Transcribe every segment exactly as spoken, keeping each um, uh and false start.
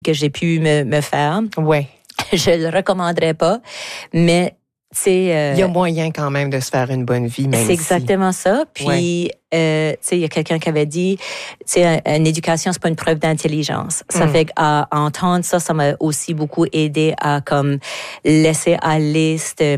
que j'ai pu me, me faire. Ouais. Je le recommanderais pas, mais c'est... Euh, il y a moyen quand même de se faire une bonne vie, même C'est exactement si. ça. Puis, ouais. euh, tu sais, il y a quelqu'un qui avait dit, tu sais, une éducation, c'est pas une preuve d'intelligence. Ça mm. fait qu'à à entendre ça, ça m'a aussi beaucoup aidé à comme laisser aller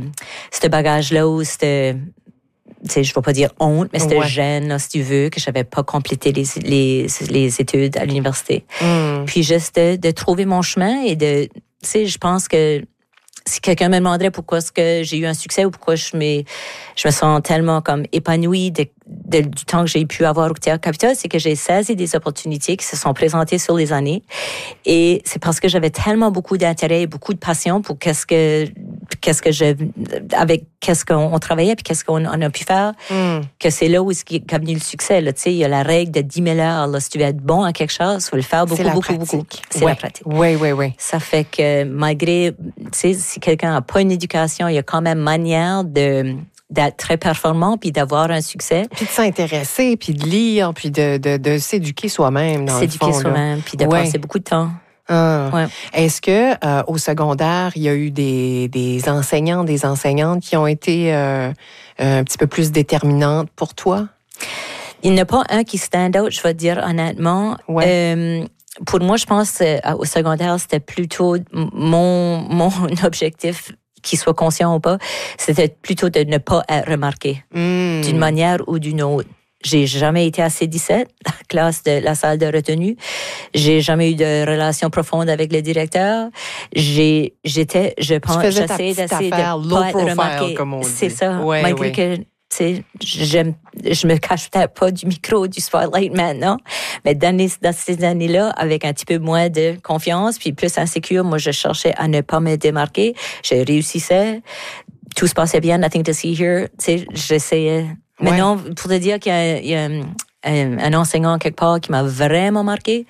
ce bagage-là ou cette... Tu sais, je ne vais pas dire honte, mais c'était ouais. gêne, là, si tu veux, que je n'avais pas complété les, les, les études à l'université. Mm. Puis juste de, de trouver mon chemin et de... Tu sais, je pense que si quelqu'un me demanderait pourquoi est-ce que j'ai eu un succès ou pourquoi je me, je me sens tellement comme épanouie de, de, du temps que j'ai pu avoir au Théâtre Capitole, c'est que j'ai saisi des opportunités qui se sont présentées sur les années. Et c'est parce que j'avais tellement beaucoup d'intérêt et beaucoup de passion pour qu'est-ce que, qu'est-ce que je, avec qu'est-ce qu'on travaillait puis qu'est-ce qu'on on a pu faire, mm. que c'est là où est venu le succès. Là, tu sais, il y a la règle de dix mille heures. Là, si tu veux être bon à quelque chose, il faut le faire beaucoup, beaucoup, pratique. beaucoup. C'est ouais. la pratique. Oui, oui, oui. Ça fait que malgré, tu sais, si quelqu'un n'a pas une éducation, il y a quand même manière de d'être très performant puis d'avoir un succès. Puis de s'intéresser, puis de lire, puis de, de, de s'éduquer soi-même dans s'éduquer le fond. S'éduquer soi-même, puis de ouais. passer beaucoup de temps. Ah. Ouais. Est-ce que euh, au secondaire, il y a eu des, des enseignants, des enseignantes qui ont été euh, un petit peu plus déterminantes pour toi? Il n'y en a pas un qui stand out, je vais te dire honnêtement. Ouais. Euh, pour moi, je pense euh, au secondaire, c'était plutôt mon, mon objectif, qu'il soit conscient ou pas, c'était plutôt de ne pas être remarqué mm. d'une manière ou d'une autre. J'ai jamais été à C dix-sept, la classe de la salle de retenue. J'ai jamais eu de relation profonde avec le directeur. J'ai, j'étais, je pense, j'essayais d'essayer de pas être remarquée. C'est ça. Ouais, malgré ouais. que, tu sais, je, je me cache peut-être pas du micro, du spotlight maintenant. Mais dans, les, dans ces années-là, avec un petit peu moins de confiance, puis plus insécure, moi, je cherchais à ne pas me démarquer. Je réussissais. Tout se passait bien, nothing to see here. Tu sais, j'essayais. Mais ouais. non, pour te dire qu'il y a, il y a un, un, un enseignant quelque part qui m'a vraiment marqué.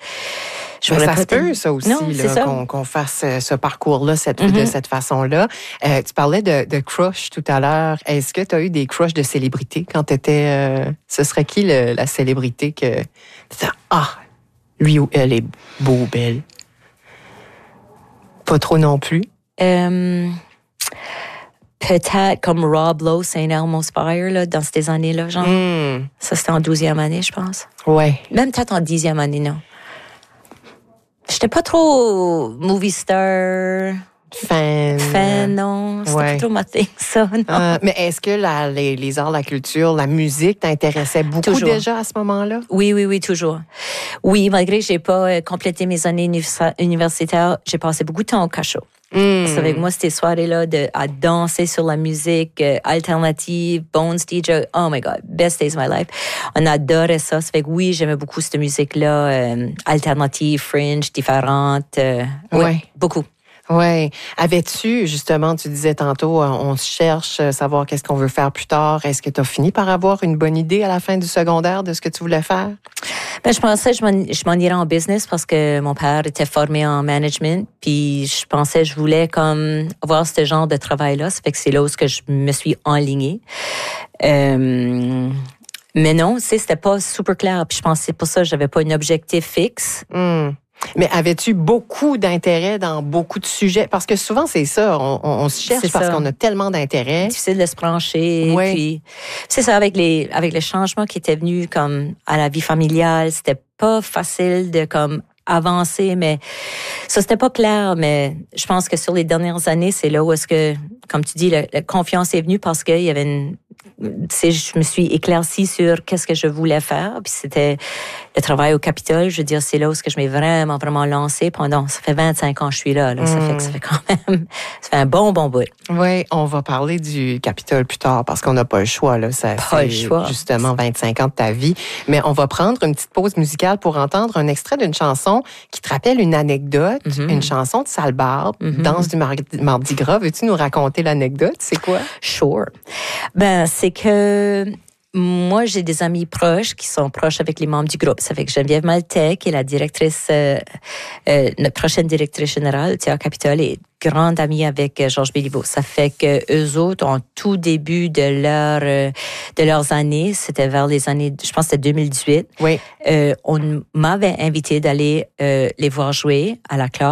Je ben, ça se peut, ça aussi, non, là, ça. Qu'on, qu'on fasse ce parcours-là cette, mm-hmm. de cette façon-là. Euh, tu parlais de, de crush tout à l'heure. Est-ce que tu as eu des crushs de célébrités quand tu étais... Euh, ce serait qui le, la célébrité que... Ah, lui ou elle est beau, belle. Pas trop non plus? Euh... Peut-être comme Rob Lowe, Saint Elmo Spire, là, dans ces années-là, genre. Mm. Ça, c'était en douzième année, je pense. Ouais. Même peut-être en dixième année, non. J'étais pas trop movie star. Fan. Fan, non. C'était ouais. pas trop ma thing, ça, non. Euh, mais est-ce que la, les, les arts, la culture, la musique t'intéressait beaucoup toujours. déjà à ce moment-là? Oui, oui, oui, toujours. Oui, malgré que j'ai pas complété mes années universitaires, j'ai passé beaucoup de temps au cachot. Mm. C'est avec moi, ces soirées-là, de, à danser sur la musique euh, alternative, Bones D J, oh my God, best days of my life. On adorait ça. Ça fait que oui, j'aimais beaucoup cette musique-là, euh, alternative, fringe, différente. Euh, ouais, ouais, beaucoup. Oui. Avais-tu, justement, tu disais tantôt, on se cherche à savoir qu'est-ce qu'on veut faire plus tard. Est-ce que tu as fini par avoir une bonne idée à la fin du secondaire de ce que tu voulais faire? Ben, je pensais que je m'en, je m'en irais en business parce que mon père était formé en management. Puis je pensais que je voulais comme avoir ce genre de travail-là. Ça fait que c'est là où je me suis enlignée. Euh, mais non, tu sais, c'était pas super clair. Puis je pensais pour ça que j'avais pas un objectif fixe. Mm. Mais avais-tu beaucoup d'intérêt dans beaucoup de sujets? Parce que souvent, c'est ça, on, on, on se cherche c'est parce ça. Qu'on a tellement d'intérêt. Difficile de se brancher. Oui. Puis, c'est ça, avec les, avec les changements qui étaient venus comme à la vie familiale, c'était pas facile de comme avancer, mais ça, c'était pas clair. Mais je pense que sur les dernières années, c'est là où est-ce que, comme tu dis, la, la confiance est venue parce qu'il y avait une... Tu sais, je me suis éclaircie sur qu'est-ce que je voulais faire. Puis c'était le travail au Capitole. Je veux dire, c'est là où je m'ai vraiment, vraiment lancée pendant... Ça fait vingt-cinq ans que je suis là. là. Mm. Ça fait que ça fait quand même... Ça fait un bon, bon bout. Oui, on va parler du Capitole plus tard parce qu'on n'a pas le choix. Là. Ça, pas c'est le choix. Justement vingt-cinq ans de ta vie. Mais on va prendre une petite pause musicale pour entendre un extrait d'une chanson qui te rappelle une anecdote, mm-hmm. une chanson de Sale Barbe, mm-hmm. Danse du Mardi, Mardi Gras. Veux-tu nous raconter l'anecdote? C'est quoi? Sure. Ben, c'est que moi, j'ai des amis proches qui sont proches avec les membres du groupe. Ça fait que Geneviève Maltais, qui est la directrice, euh, euh, notre prochaine directrice générale, Théa Capitole, est grande amie avec euh, Georges Béliveau. Ça fait que eux autres, en tout début de leur euh, de leurs années, c'était vers les années, je pense que c'était deux mille dix-huit. Oui. Euh, on m'avait invité d'aller euh, les voir jouer à la classe.